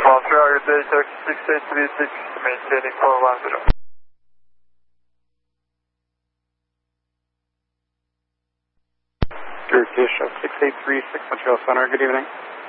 Montreal, your day taxi 6836, maintaining 410. Group Dish 6836, Montreal Center, good evening.